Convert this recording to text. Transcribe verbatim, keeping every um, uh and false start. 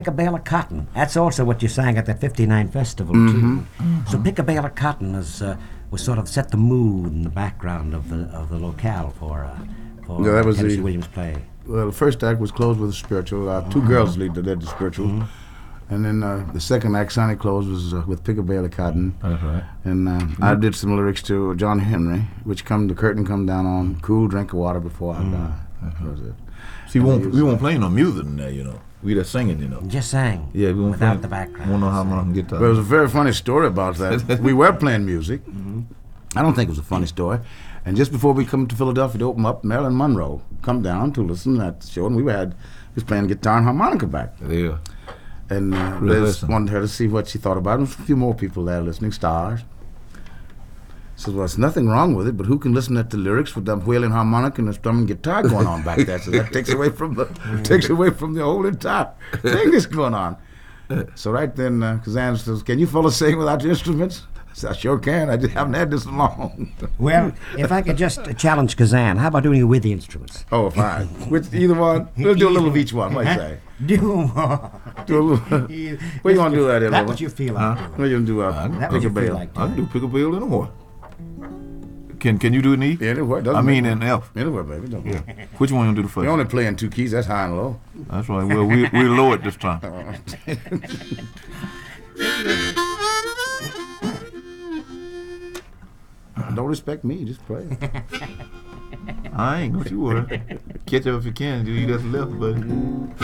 a bale of cotton. That's also what you sang at that fifty-nine festival, Mm-hmm. too. Mm-hmm. So pick a bale of cotton is, uh, was sort of set the mood and the background of the of the locale for, uh, for Yeah, that was Tennessee the- Williams' play. Well, the first act was closed with a spiritual. Uh, two girls lead the, led the spiritual. Mm-hmm. And then uh, the second act, Sonny closed, was uh, with Pick a Bale of Cotton. That's right. And uh, I did some lyrics to John Henry, which come the curtain come down on, cool drink of water before I die. That was it. See, we won't, we won't play no music in there, you know. We just singing, you know. Just sang. Yeah, we won't without play, the background. Won't know how long guitar. There was a very funny story about that. We were playing music. I don't think it was a funny story. And just before we come to Philadelphia to open up, Marilyn Monroe come down to listen to that show, and we had was playing guitar and harmonica back. Yeah. And uh, Really Liz listen. wanted her to see what she thought about it. A few more people there listening, stars. Said, well, there's nothing wrong with it, but who can listen to the lyrics with them wailing harmonica and the strumming guitar going on back there? So that takes away from the takes away from the whole entire thing that's going on. So right then, uh, Kazan says, "Can you fellas sing without the instruments?" I said, "I sure can. I just haven't had this long." Well, if I could just uh, challenge Kazan, how about doing it with the instruments? Oh, fine. With either one, we'll do a little of each one. What do you say? Do more. Do a little. Where you want to do that, That's Ella? what you feel like doing. Where you gonna do? Uh, That pick what a you feel bale. like I can doing. do pick a bill anywhere. Can Can you do it in E? Anywhere. Doesn't I mean matter. in F. Anywhere, baby. Don't yeah. Which one you do the first? We only play in two keys. That's high and low. That's right. Well, we we low it this time. Don't respect me. Just play. I ain't. Don't you worry. Catch up if you can. Do you got left, buddy?